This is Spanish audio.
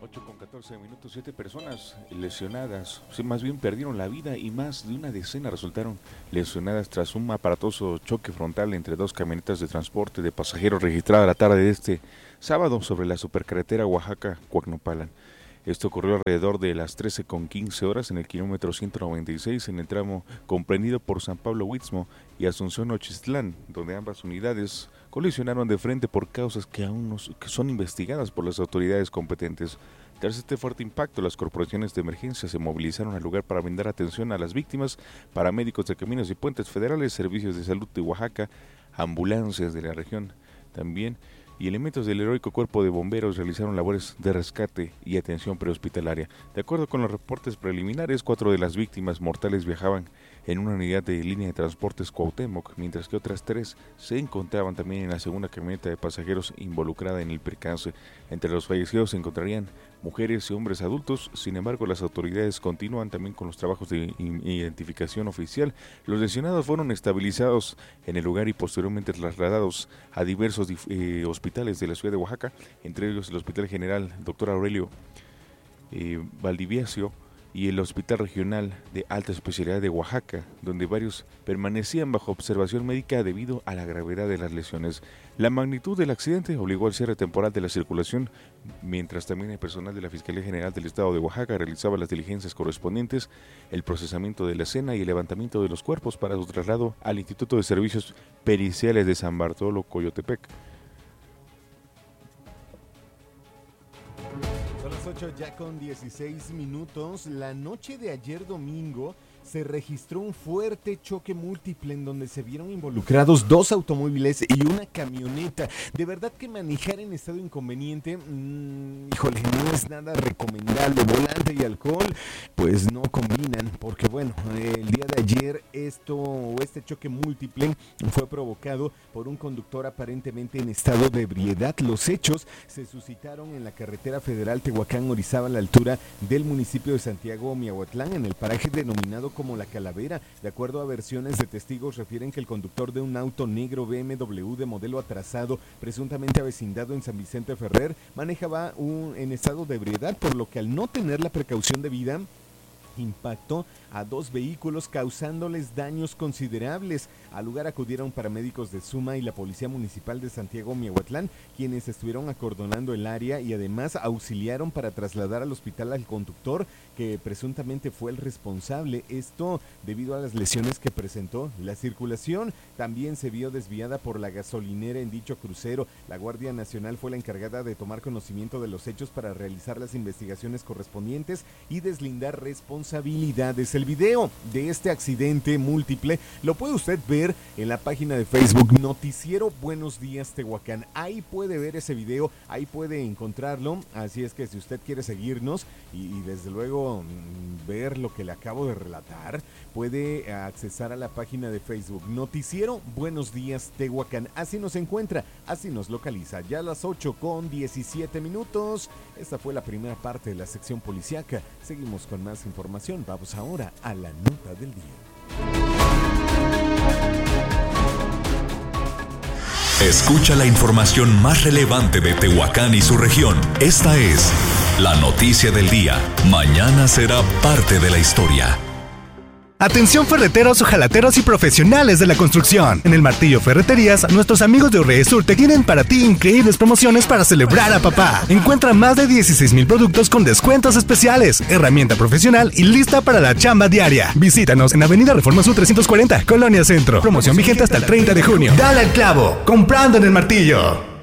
8:14, 7 personas lesionadas, más bien perdieron la vida y más de una decena resultaron lesionadas tras un aparatoso choque frontal entre dos camionetas de transporte de pasajeros registrada la tarde de este sábado sobre la supercarretera Oaxaca-Cuacnopalan. Esto ocurrió alrededor de las 13:15 horas en el kilómetro 196 en el tramo comprendido por San Pablo-Huitzmo y Asunción-Nochistlán, donde ambas unidades colisionaron de frente por causas que aún que son investigadas por las autoridades competentes. Tras este fuerte impacto, las corporaciones de emergencia se movilizaron al lugar para brindar atención a las víctimas, paramédicos de caminos y puentes federales, servicios de salud de Oaxaca, ambulancias de la región también, y elementos del heroico cuerpo de bomberos realizaron labores de rescate y atención prehospitalaria. De acuerdo con los reportes preliminares, 4 de las víctimas mortales viajaban en una unidad de línea de transportes Cuauhtémoc, mientras que otras 3 se encontraban también en la segunda camioneta de pasajeros involucrada en el percance. Entre los fallecidos se encontrarían mujeres y hombres adultos. Sin embargo, las autoridades continúan también con los trabajos de identificación oficial. Los lesionados fueron estabilizados en el lugar y posteriormente trasladados a diversos hospitales de la ciudad de Oaxaca, entre ellos el Hospital General Dr. Aurelio Valdiviacio y el Hospital Regional de Alta Especialidad de Oaxaca, donde varios permanecían bajo observación médica debido a la gravedad de las lesiones. La magnitud del accidente obligó al cierre temporal de la circulación, mientras también el personal de la Fiscalía General del Estado de Oaxaca realizaba las diligencias correspondientes, el procesamiento de la escena y el levantamiento de los cuerpos para su traslado al Instituto de Servicios Periciales de San Bartolo, Coyotepec. Son las 8 ya con 16 minutos. La noche de ayer domingo se registró un fuerte choque múltiple en donde se vieron involucrados 2 automóviles y una camioneta. De verdad que manejar en estado inconveniente, híjole, no es nada recomendable. Volante y alcohol, pues no combinan, porque bueno, el día de ayer este choque múltiple fue provocado por un conductor aparentemente en estado de ebriedad. Los hechos se suscitaron en la carretera federal Tehuacán-Orizaba a la altura del municipio de Santiago Miahuatlán, en el paraje denominado como La Calavera. De acuerdo a versiones de testigos, refieren que el conductor de un auto negro BMW de modelo atrasado, presuntamente avecindado en San Vicente Ferrer, manejaba en estado de ebriedad, por lo que al no tener la precaución debida, impactó a 2 vehículos causándoles daños considerables. Al lugar acudieron paramédicos de SUMA y la Policía Municipal de Santiago Miahuatlán, quienes estuvieron acordonando el área y además auxiliaron para trasladar al hospital al conductor, que presuntamente fue el responsable. Esto debido a las lesiones que presentó. La circulación también se vio desviada por la gasolinera en dicho crucero. La Guardia Nacional fue la encargada de tomar conocimiento de los hechos para realizar las investigaciones correspondientes y deslindar responsabilidades. El video de este accidente múltiple lo puede usted ver en la página de Facebook Noticiero Buenos Días Tehuacán. Ahí puede ver ese video, ahí puede encontrarlo. Así es que si usted quiere seguirnos y desde luego ver lo que le acabo de relatar, puede accesar a la página de Facebook Noticiero Buenos Días Tehuacán. Así nos encuentra, así nos localiza. Ya a las 8 con 17 minutos. Esta fue la primera parte de la sección policiaca. Seguimos con más información. Vamos ahora a la nota del día. Escucha la información más relevante de Tehuacán y su región. Esta es la noticia del día. Mañana será parte de la historia. Atención ferreteros, ojalateros y profesionales de la construcción. En el Martillo Ferreterías, nuestros amigos de Urresurte tienen para ti increíbles promociones para celebrar a papá. Encuentra más de 16,000 productos con descuentos especiales, herramienta profesional y lista para la chamba diaria. Visítanos en Avenida Reforma Sur 340, Colonia Centro. Promoción vigente hasta el 30 de junio. Dale al clavo, comprando en el Martillo.